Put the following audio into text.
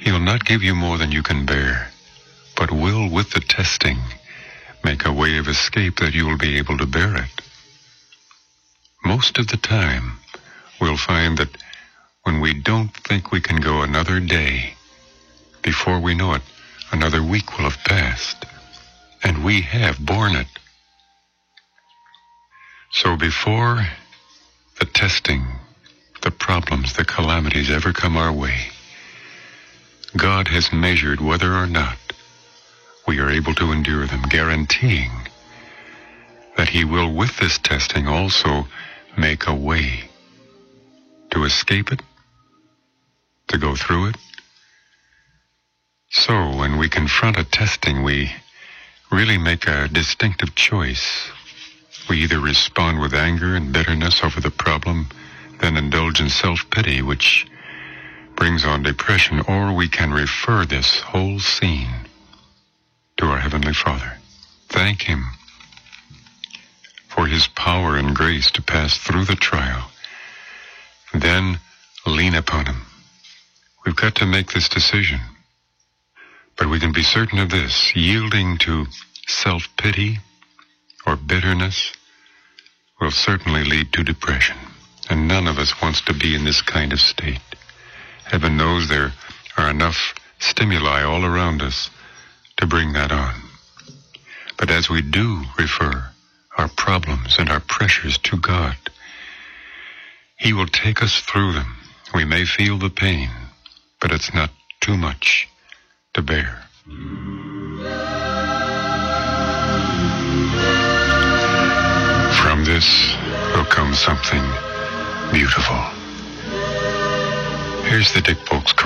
He'll not give you more than you can bear, but will, with the testing, make a way of escape that you will be able to bear it. Most of the time, we'll find that when we don't think we can go another day, before we know it, another week will have passed, and we have borne it. So before the testing, the problems, the calamities ever come our way, God has measured whether or not we are able to endure them, guaranteeing that He will, with this testing, also make a way to escape it, to go through it. So when we confront a testing, we really make a distinctive choice. We either respond with anger and bitterness over the problem, then indulge in self-pity, which brings on depression, or we can refer this whole scene to our Heavenly Father. Thank Him for His power and grace to pass through the trial. Then lean upon Him. We've got to make this decision. But we can be certain of this: yielding to self-pity or bitterness will certainly lead to depression. And none of us wants to be in this kind of state. Heaven knows there are enough stimuli all around us to bring that on. But as we do refer our problems and our pressures to God, He will take us through them. We may feel the pain, but it's not too much to bear. From this will come something beautiful. Here's the Dick Bolts